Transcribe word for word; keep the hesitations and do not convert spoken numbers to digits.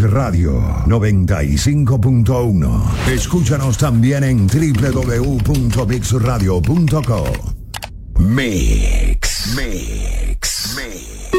Radio noventa y cinco punto uno. Escúchanos también en doble u doble u doble u punto mix radio punto com. Mix, Mix, Mix.